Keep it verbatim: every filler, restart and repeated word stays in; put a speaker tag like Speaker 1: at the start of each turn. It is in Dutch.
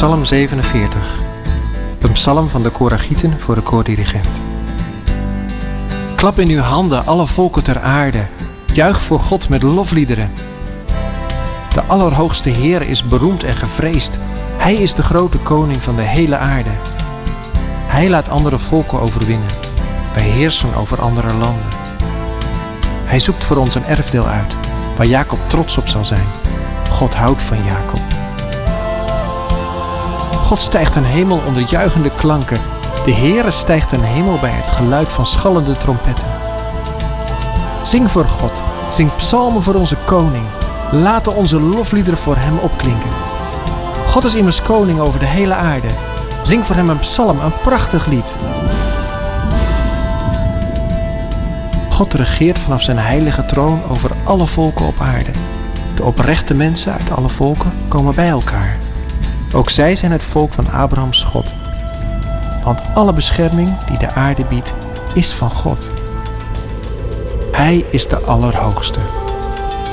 Speaker 1: Psalm zevenenveertig. Een psalm van de Koragieten voor de koordirigent. Klap in uw handen, alle volken ter aarde. Juich voor God met lofliederen. De Allerhoogste Heer is beroemd en gevreesd. Hij is de grote koning van de hele aarde. Hij laat andere volken overwinnen. Wij heersen over andere landen. Hij zoekt voor ons een erfdeel uit, waar Jacob trots op zal zijn. God houdt van Jacob. God stijgt ten hemel onder juichende klanken. De Heere stijgt ten hemel bij het geluid van schallende trompetten. Zing voor God, zing psalmen voor onze koning. Laten onze lofliederen voor hem opklinken. God is immers koning over de hele aarde. Zing voor hem een psalm, een prachtig lied. God regeert vanaf zijn heilige troon over alle volken op aarde. De oprechte mensen uit alle volken komen bij elkaar. Ook zij zijn het volk van Abrahams God. Want alle bescherming die de aarde biedt, is van God. Hij is de Allerhoogste.